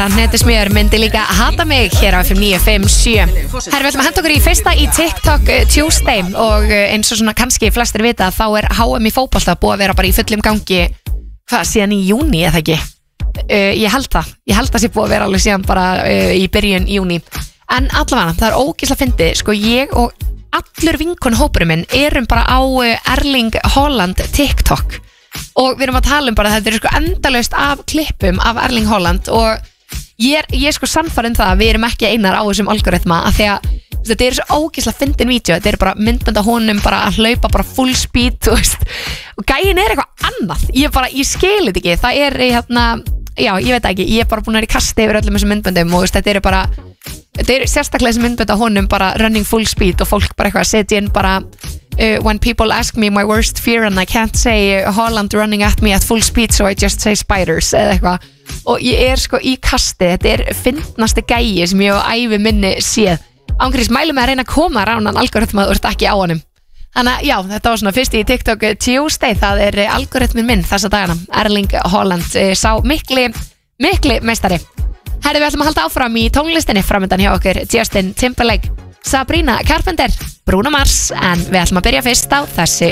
að Netismjör myndi líka hata mig hér á FM 957. Herra, við ætlum að henda okkur í fyrsta í TikTok Tuesday og eins og svona kannski flestir vita þá HM í fótbolta búið að vera bara í fullum gangi síðan í júní eða ekki. Ég held það sé búið að vera alveg síðan bara í byrjun júní. En allavega, það ógeðslega fyndið, sko ég og allur vinkonhópurinn minn erum bara á Erling Haaland TikTok og við erum að tala bara þetta sko endalaust af klippum af Erling Haaland og ég sko sannfærð það að við erum ekki einar á þessum algoritma af því að þetta svo ógeðslega fyndin vídeo, þetta bara myndband af honum bara að hlaupa bara full speed og gæin eitthvað annað, ég skil þetta ekki, það hérna já, ég veit ekki, ég bara búin að vera í kasti yfir öllum þessum myndböndum og þetta er sérstaklega þessi myndbönd af honum bara running full speed og fólk bara eitthvað setja inn bara when people ask me my worst fear and I can't say Haaland running at me at full speed so I just say spiders eða eitthvað og ég sko í kasti, þetta fyndnasti gæi sem ég á ævi minni séð ángriðs mælum með að reyna að koma ránan algoritma þú ert ekki á honum þannig að já, þetta var svona fyrst í TikTok Tuesday, það algoritmin minn þessa dagana, Erling Haaland sá mikli meistari. Herri, við ætlum að halda áfram í tónlistinni framöndan hjá okkur Justin Timberlake, Sabrina Carpenter, Bruno Mars en við ætlum að byrja fyrst á þessi